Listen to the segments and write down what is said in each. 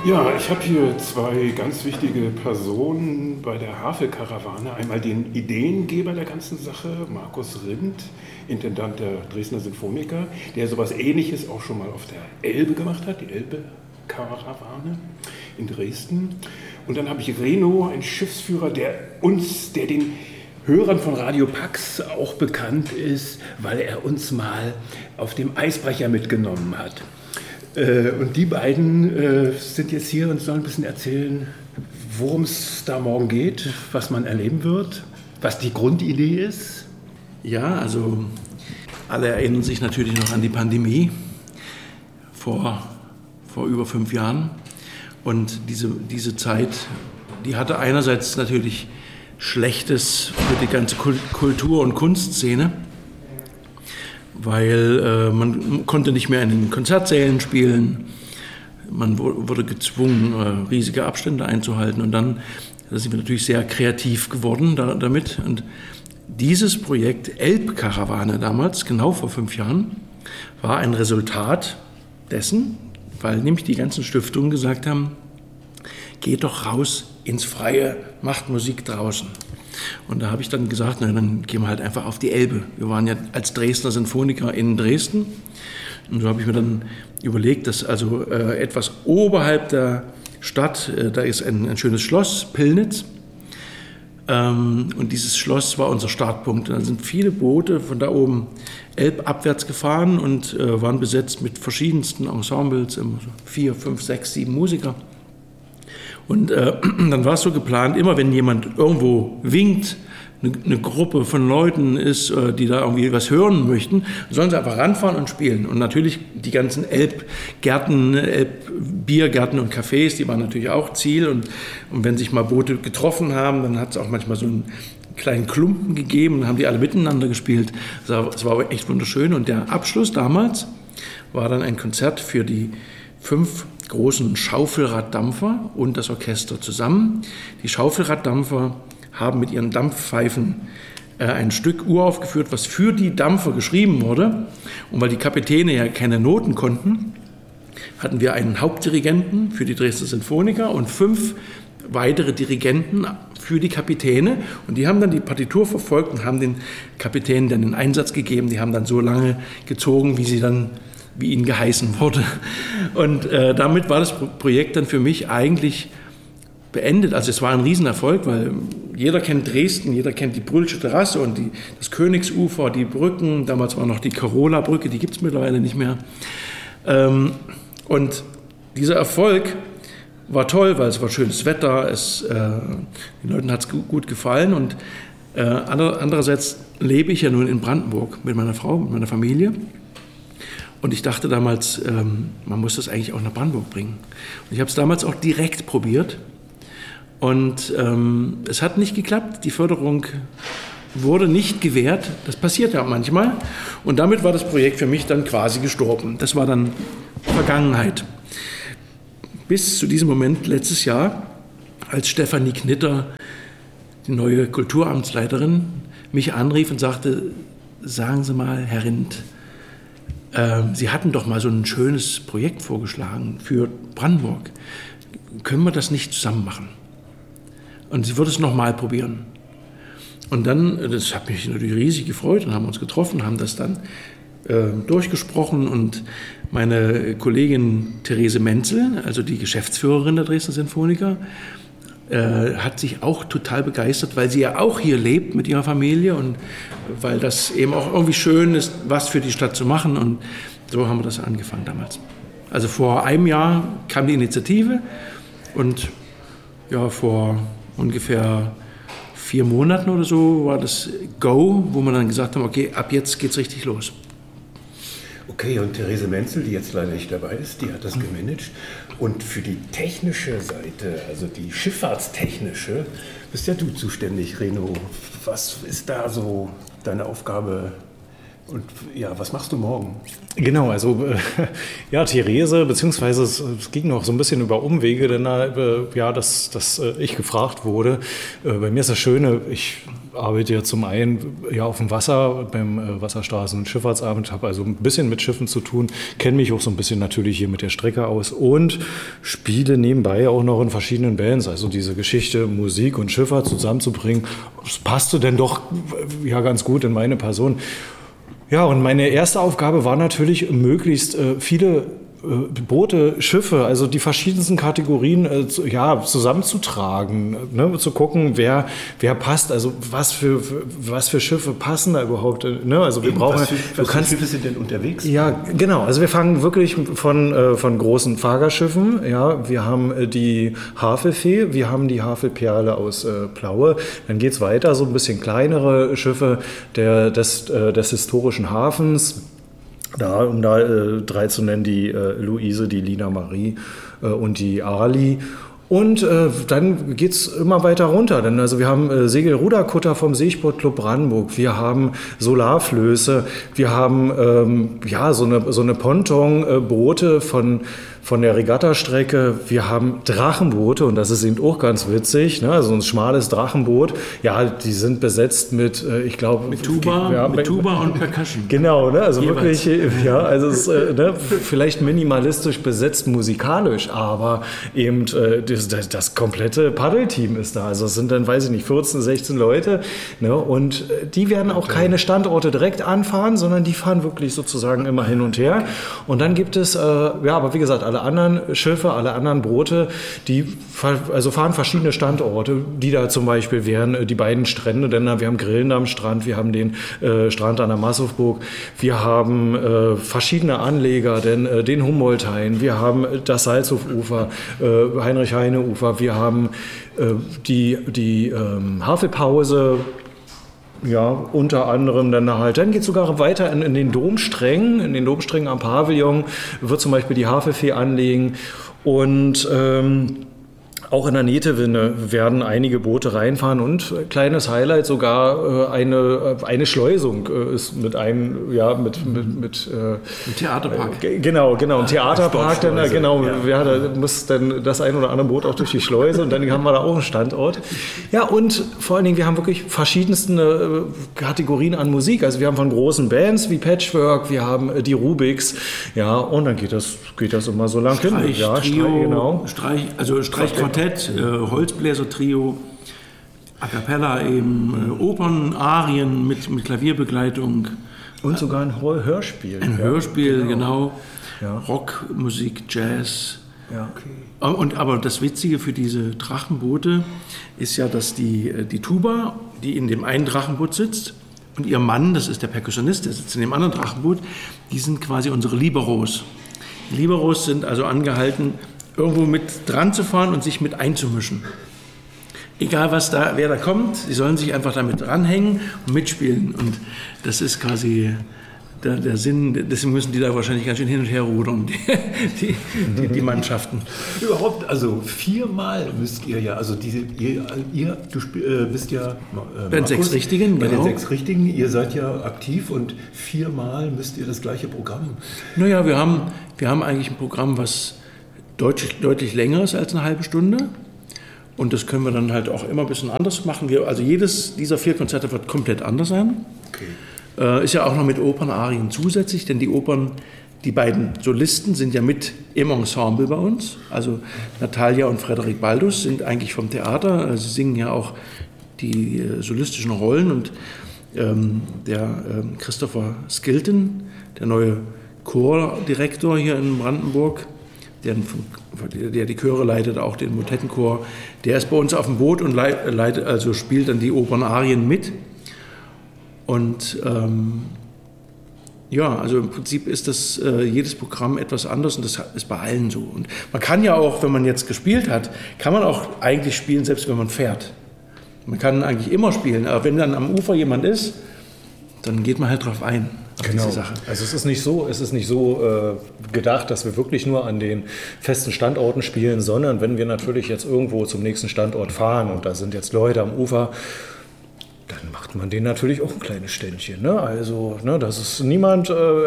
Ja, ich habe hier zwei ganz wichtige Personen bei der Havel-Karawane. Einmal den Ideengeber der ganzen Sache, Markus Rindt, Intendant der Dresdner Sinfoniker, der sowas Ähnliches auch schon mal auf der Elbe gemacht hat, die Elbe-Karawane in Dresden. Und dann habe ich Reno, ein Schiffsführer, der den Hörern von Radio Pax auch bekannt ist, weil er uns mal auf dem Eisbrecher mitgenommen hat. Und die beiden sind jetzt hier und sollen ein bisschen erzählen, worum es da morgen geht, was man erleben wird, was die Grundidee ist. Ja, also alle erinnern sich natürlich noch an die Pandemie vor über 5 Jahren. Und diese Zeit, die hatte einerseits natürlich Schlechtes für die ganze Kultur- und Kunstszene, weil man konnte nicht mehr in den Konzertsälen spielen, man wurde gezwungen, riesige Abstände einzuhalten und da sind wir natürlich sehr kreativ geworden damit. Und dieses Projekt Elbkarawane damals, genau vor 5 Jahren, war ein Resultat dessen, weil nämlich die ganzen Stiftungen gesagt haben, geht doch raus ins Freie, macht Musik draußen. Und da habe ich dann gesagt, na, dann gehen wir halt einfach auf die Elbe. Wir waren ja als Dresdner Sinfoniker in Dresden. Und so habe ich mir dann überlegt, dass also etwas oberhalb der Stadt, da ist ein schönes Schloss, Pillnitz. Und dieses Schloss war unser Startpunkt. Und dann sind viele Boote von da oben elbabwärts gefahren und waren besetzt mit verschiedensten Ensembles, 4, 5, 6, 7 Musiker. Und dann war es so geplant, immer wenn jemand irgendwo winkt, eine Gruppe von Leuten ist, die da irgendwie was hören möchten, sollen sie einfach ranfahren und spielen. Und natürlich die ganzen Elbgärten, Elbbiergärten und Cafés, die waren natürlich auch Ziel. Und wenn sich mal Boote getroffen haben, dann hat es auch manchmal so einen kleinen Klumpen gegeben, dann haben die alle miteinander gespielt. Das war aber echt wunderschön. Und der Abschluss damals war dann ein Konzert für die 5 großen Schaufelraddampfer und das Orchester zusammen. Die Schaufelraddampfer haben mit ihren Dampfpfeifen ein Stück uraufgeführt, was für die Dampfer geschrieben wurde. Und weil die Kapitäne ja keine Noten konnten, hatten wir einen Hauptdirigenten für die Dresdner Sinfoniker und 5 weitere Dirigenten für die Kapitäne. Und die haben dann die Partitur verfolgt und haben den Kapitänen dann den Einsatz gegeben. Die haben dann so lange gezogen, wie ihnen geheißen wurde. Und damit war das Projekt dann für mich eigentlich beendet. Also es war ein Riesenerfolg, weil jeder kennt Dresden, jeder kennt die Brühlsche Terrasse und das Königsufer, die Brücken. Damals war noch die Carola-Brücke, die gibt es mittlerweile nicht mehr. Und dieser Erfolg war toll, weil es war schönes Wetter, den Leuten hat es gut gefallen. Und andererseits lebe ich ja nun in Brandenburg mit meiner Frau, mit meiner Familie. Und ich dachte damals, man muss das eigentlich auch nach Brandenburg bringen. Und ich habe es damals auch direkt probiert. Und es hat nicht geklappt. Die Förderung wurde nicht gewährt. Das passiert ja manchmal. Und damit war das Projekt für mich dann quasi gestorben. Das war dann Vergangenheit. Bis zu diesem Moment letztes Jahr, als Stefanie Knitter, die neue Kulturamtsleiterin, mich anrief und sagte, sagen Sie mal, Herr Rindt, Sie hatten doch mal so ein schönes Projekt vorgeschlagen für Brandenburg. Können wir das nicht zusammen machen? Und sie würde es nochmal probieren. Und dann, das hat mich natürlich riesig gefreut, und haben uns getroffen, haben das dann durchgesprochen. Und meine Kollegin Therese Menzel, also die Geschäftsführerin der Dresdner Sinfoniker, hat sich auch total begeistert, weil sie ja auch hier lebt mit ihrer Familie und weil das eben auch irgendwie schön ist, was für die Stadt zu machen. Und so haben wir das angefangen damals. Also vor einem Jahr kam die Initiative und ja, vor ungefähr 4 Monaten oder so war das Go, wo wir dann gesagt haben, okay, ab jetzt geht's richtig los. Okay, und Therese Menzel, die jetzt leider nicht dabei ist, die hat das gemanagt. Und für die technische Seite, also die schifffahrtstechnische, bist ja du zuständig, Reno. Was ist da so deine Aufgabe Und ja, was machst du morgen? Genau, also ja, Therese, beziehungsweise es ging noch so ein bisschen über Umwege, denn dass ich gefragt wurde. Bei mir ist das Schöne, ich arbeite ja zum einen ja auf dem Wasser, beim Wasserstraßen- und Schifffahrtsamt, habe also ein bisschen mit Schiffen zu tun, kenne mich auch so ein bisschen natürlich hier mit der Strecke aus und spiele nebenbei auch noch in verschiedenen Bands. Also diese Geschichte, Musik und Schifffahrt zusammenzubringen, das passte denn doch ja ganz gut in meine Person. Ja, und meine erste Aufgabe war natürlich, möglichst viele Boote, Schiffe, also die verschiedensten Kategorien zusammenzutragen, ne? Zu gucken, wer passt, also was für Schiffe passen da überhaupt, ne? Also wir brauchen, was für Schiffe sind denn unterwegs? Ja, genau, also wir fangen wirklich von großen Fahrgastschiffen, ja, wir haben die Havelfee, wir haben die Havelperle aus Plaue, dann geht's weiter, so ein bisschen kleinere Schiffe des historischen Hafens. Um da drei zu nennen, die Luise, die Lina Marie und die Ali. Und dann geht es immer weiter runter. Denn also wir haben Segelruderkutter vom Seesportclub Brandenburg, wir haben Solarflöße, wir haben so eine Pontonboote von der Regattastrecke, wir haben Drachenboote und das ist eben auch ganz witzig, ne? Also ein schmales Drachenboot, ja, die sind besetzt mit, ich glaube... Mit Tuba und Percussion. Genau, ne? Also jeweils. Wirklich, ja, also es ist vielleicht minimalistisch besetzt musikalisch, aber eben das komplette Paddelteam ist da. Also es sind dann, weiß ich nicht, 14, 16 Leute, ne? Und die werden auch keine Standorte direkt anfahren, sondern die fahren wirklich sozusagen immer hin und her. Und dann gibt es, aber wie gesagt, alle anderen Schiffe, alle anderen Boote, die fahren verschiedene Standorte, die da zum Beispiel wären die beiden Strände, denn wir haben Grillen am Strand, wir haben den Strand an der Massowburg, wir haben verschiedene Anleger, denn den Humboldthain, wir haben das Salzhofufer, Heinrich-Heine-Ufer, wir haben die Havelpause, ja, unter anderem dann halt. Dann geht es sogar weiter in den Domsträngen am Pavillon wird zum Beispiel die Havelfee anlegen und auch in der Netewinne werden einige Boote reinfahren und kleines Highlight sogar eine Schleusung ist mit einem, ja, mit Theaterpark. Genau, ein Theaterpark, dann, genau, ja, da muss dann das ein oder andere Boot auch durch die Schleuse und dann haben wir da auch einen Standort. Ja, und vor allen Dingen, wir haben wirklich verschiedenste Kategorien an Musik, also wir haben von großen Bands wie Patchwork, wir haben die Rubiks, ja, und dann geht das immer so lang hin. Ja, genau. Streichquartett, Holzbläser-Trio, A Cappella eben, Opern, Arien mit Klavierbegleitung. Und sogar ein Hörspiel. Hörspiel, genau. Ja. Rockmusik, Jazz. Ja. Okay. Aber das Witzige für diese Drachenboote ist ja, dass die Tuba, die in dem einen Drachenboot sitzt, und ihr Mann, das ist der Perkussionist, der sitzt in dem anderen Drachenboot, die sind quasi unsere Liberos. Die Liberos sind also angehalten, irgendwo mit dran zu fahren und sich mit einzumischen. Egal wer da kommt, sie sollen sich einfach damit dranhängen und mitspielen. Und das ist quasi der Sinn, deswegen müssen die da wahrscheinlich ganz schön hin und her rudern, die Mannschaften. Überhaupt, also 4-mal müsst ihr ja, also du bist ja bei den 6 Richtigen, bei genau. den 6 Richtigen, ihr seid ja aktiv und 4-mal müsst ihr das gleiche Programm. Naja, wir haben eigentlich ein Programm, was deutlich länger ist als eine halbe Stunde. Und das können wir dann halt auch immer ein bisschen anders machen. Also jedes dieser 4 Konzerte wird komplett anders sein. Okay. Ist ja auch noch mit Opernarien zusätzlich, denn die beiden Solisten sind ja mit im Ensemble bei uns. Also Natalia und Frederik Baldus sind eigentlich vom Theater. Sie singen ja auch die solistischen Rollen. Und der Christopher Skilton, der neue Chordirektor hier in Brandenburg, der die Chöre leitet, auch den Motettenchor, der ist bei uns auf dem Boot und spielt dann die Opernarien mit. Und also im Prinzip ist das jedes Programm etwas anders und das ist bei allen so. Und man kann ja auch, wenn man jetzt gespielt hat, kann man auch eigentlich spielen, selbst wenn man fährt. Man kann eigentlich immer spielen, aber wenn dann am Ufer jemand ist, dann geht man halt drauf ein. Genau. Also es ist nicht so gedacht, dass wir wirklich nur an den festen Standorten spielen, sondern wenn wir natürlich jetzt irgendwo zum nächsten Standort fahren und da sind jetzt Leute am Ufer, dann macht man denen natürlich auch ein kleines Ständchen. Ne? Also, ne, das ist niemand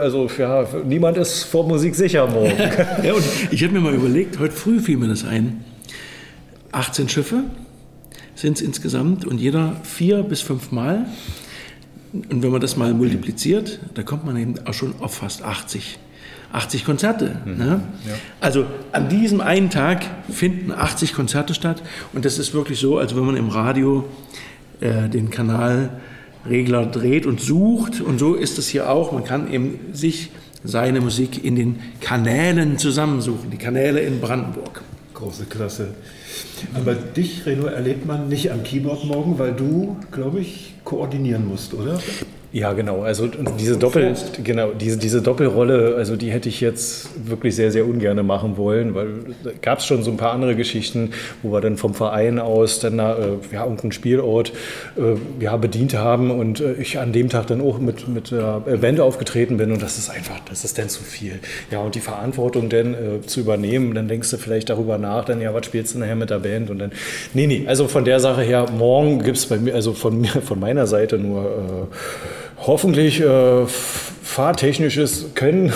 ist vor Musik sicher morgen. Ja, und ich habe mir mal überlegt, heute früh fiel mir das ein, 18 Schiffe sind es insgesamt und jeder 4 bis 5 Mal. Und wenn man das mal multipliziert, da kommt man eben auch schon auf fast 80 Konzerte. Ne? Ja. Also an diesem einen Tag finden 80 Konzerte statt und das ist wirklich so, als wenn man im Radio den Kanalregler dreht und sucht und so ist es hier auch. Man kann eben sich seine Musik in den Kanälen zusammensuchen, die Kanäle in Brandenburg. Große Klasse. Aber dich, Reno, erlebt man nicht am Keyboard morgen, weil du, glaube ich, koordinieren musst, oder? Ja, genau. Also diese Doppelrolle, also die hätte ich jetzt wirklich sehr, sehr ungern machen wollen, weil da gab es schon so ein paar andere Geschichten, wo wir dann vom Verein aus dann irgendeinen Spielort bedient haben und ich an dem Tag dann auch mit der Band aufgetreten bin und das ist dann zu viel. Ja, und die Verantwortung dann zu übernehmen, dann denkst du vielleicht darüber nach, dann ja, was spielst du nachher mit der Band und dann, nee, also von der Sache her, morgen gibt es bei mir, also von meiner Seite nur hoffentlich fahrtechnisches Können.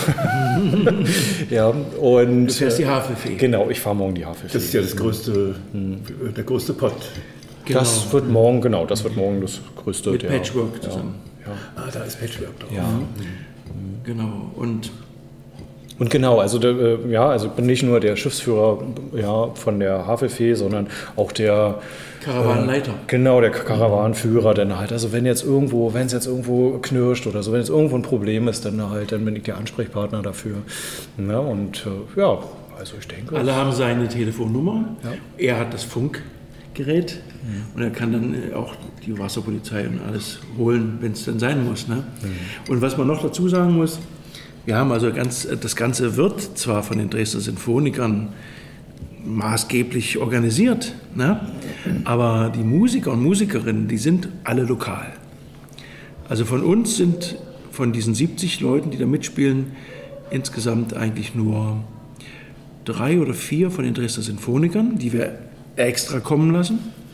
Ja, und du fährst die Havelfee. Genau, ich fahre morgen die Havelfee. Das ist ja der größte Pott. Genau. Das wird morgen das größte. Mit Patchwork zusammen. Ja. Da ist Patchwork drauf. Ja. Genau. Und genau, also ich bin nicht nur der Schiffsführer von der Havelfee, sondern auch der Karawanenleiter. Genau, der Karawanenführer dann halt. Also wenn es jetzt irgendwo knirscht oder so, wenn jetzt irgendwo ein Problem ist, dann bin ich der Ansprechpartner dafür. Ja, und also ich denke. Alle haben seine Telefonnummer. Ja. Er hat das Funkgerät und er kann dann auch die Wasserpolizei und alles holen, wenn es dann sein muss. Ne? Und was man noch dazu sagen muss, wir haben also das Ganze wird zwar von den Dresdner Sinfonikern maßgeblich organisiert, ne? Aber die Musiker und Musikerinnen, die sind alle lokal. Also von uns sind von diesen 70 Leuten, die da mitspielen, insgesamt eigentlich nur 3 oder 4 von den Dresdner Sinfonikern, die wir extra kommen lassen.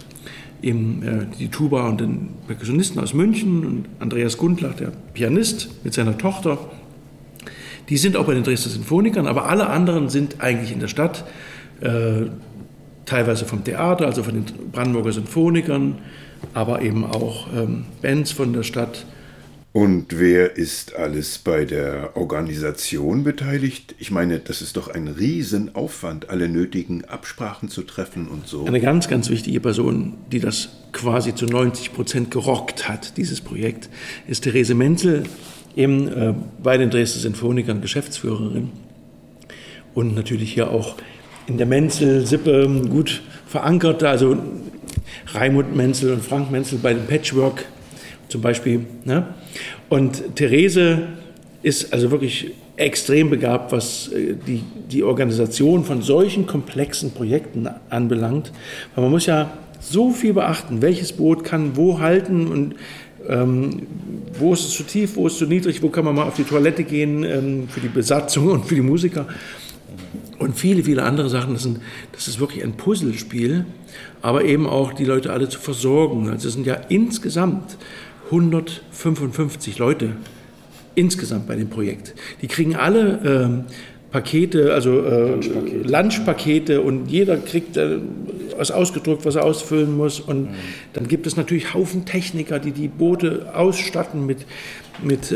Eben die Tuba und den Perkussionisten aus München und Andreas Gundlach, der Pianist mit seiner Tochter. Die sind auch bei den Dresdner Sinfonikern, aber alle anderen sind eigentlich in der Stadt, teilweise vom Theater, also von den Brandenburger Sinfonikern, aber eben auch Bands von der Stadt. Und wer ist alles bei der Organisation beteiligt? Ich meine, das ist doch ein Riesenaufwand, alle nötigen Absprachen zu treffen und so. Eine ganz, ganz wichtige Person, die das quasi zu 90% gerockt hat, dieses Projekt, ist Therese Menzel, eben bei den Dresdner Sinfonikern Geschäftsführerin und natürlich hier auch in der Menzel-Sippe gut verankert, also Raimund Menzel und Frank Menzel bei dem Patchwork zum Beispiel. Ne? Und Therese ist also wirklich extrem begabt, was die Organisation von solchen komplexen Projekten anbelangt. Weil man muss ja so viel beachten, welches Boot kann wo halten und wo ist es zu tief, wo ist es zu niedrig, wo kann man mal auf die Toilette gehen für die Besatzung und für die Musiker. Und viele, viele andere Sachen, das ist wirklich ein Puzzlespiel, aber eben auch die Leute alle zu versorgen. Also es sind ja insgesamt 155 Leute insgesamt bei dem Projekt. Die kriegen alle Pakete, also Lunchpakete und jeder kriegt was ausgedruckt, was er ausfüllen muss. Und dann gibt es natürlich Haufen Techniker, die die Boote ausstatten mit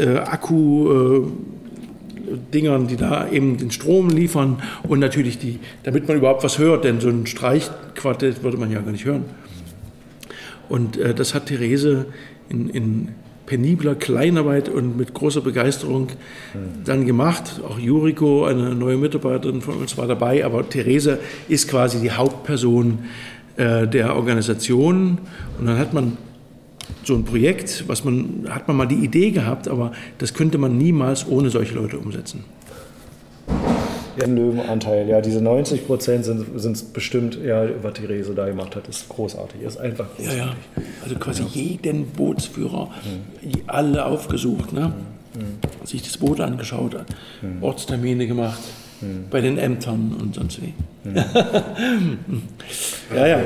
Akku-Dingern, die da eben den Strom liefern und natürlich damit man überhaupt was hört, denn so ein Streichquartett würde man ja gar nicht hören. Und das hat Therese in penibler Kleinarbeit und mit großer Begeisterung dann gemacht. Auch Juriko, eine neue Mitarbeiterin von uns, war dabei, aber Therese ist quasi die Hauptperson der Organisation. Und dann hat man so ein Projekt, hat man mal die Idee gehabt, aber das könnte man niemals ohne solche Leute umsetzen. Den Löwenanteil, ja, diese 90% sind bestimmt, ja, was Therese da gemacht hat, ist großartig, ist einfach großartig. Ja. Also quasi jeden Bootsführer, alle aufgesucht, ne? Sich das Boot angeschaut hat, Ortstermine gemacht, bei den Ämtern und sonst wie. Ja.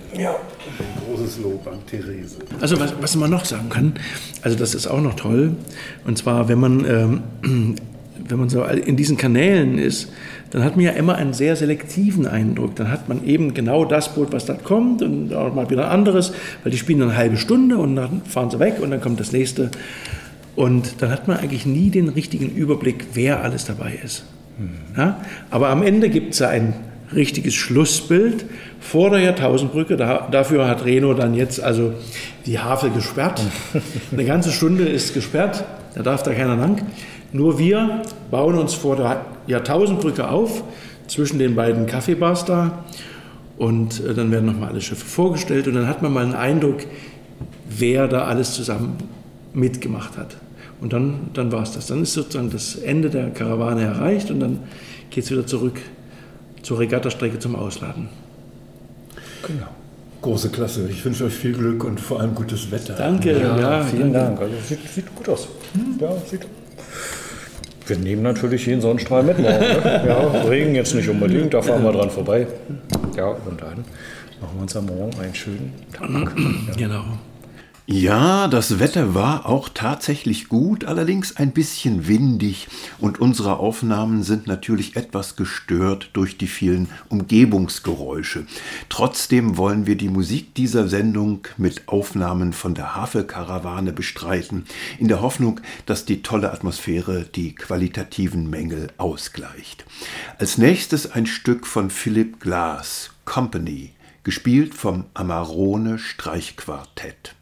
Ja, ein großes Lob an Therese. Also was man noch sagen kann, also das ist auch noch toll, und zwar, wenn man so in diesen Kanälen ist, dann hat man ja immer einen sehr selektiven Eindruck. Dann hat man eben genau das Boot, was da kommt, und auch mal wieder ein anderes, weil die spielen dann eine halbe Stunde und dann fahren sie weg und dann kommt das nächste. Und dann hat man eigentlich nie den richtigen Überblick, wer alles dabei ist. Ja? Aber am Ende gibt es ja ein richtiges Schlussbild vor der Jahrtausendbrücke. Dafür hat Reno dann jetzt also die Havel gesperrt. Eine ganze Stunde ist gesperrt, da darf da keiner lang. Nur wir bauen uns vor der Jahrtausendbrücke auf, zwischen den beiden Kaffeebars da, und dann werden nochmal alle Schiffe vorgestellt und dann hat man mal einen Eindruck, wer da alles zusammen mitgemacht hat. Und dann war es das. Dann ist sozusagen das Ende der Karawane erreicht und dann geht es wieder zurück zur Regattastrecke zum Ausladen. Genau. Große Klasse. Ich wünsche euch viel Glück und vor allem gutes Wetter. Danke. Ja, vielen Dank. Also sieht gut aus. Ja, wir nehmen natürlich jeden Sonnenstrahl mit morgen. Ne? Ja, Regen jetzt nicht unbedingt, da fahren wir dran vorbei. Ja, und dann machen wir uns am Morgen einen schönen Tag. Ja. Genau. Ja, das Wetter war auch tatsächlich gut, allerdings ein bisschen windig und unsere Aufnahmen sind natürlich etwas gestört durch die vielen Umgebungsgeräusche. Trotzdem wollen wir die Musik dieser Sendung mit Aufnahmen von der Havelkarawane bestreiten, in der Hoffnung, dass die tolle Atmosphäre die qualitativen Mängel ausgleicht. Als nächstes ein Stück von Philip Glass, Company, gespielt vom Amarone Streichquartett.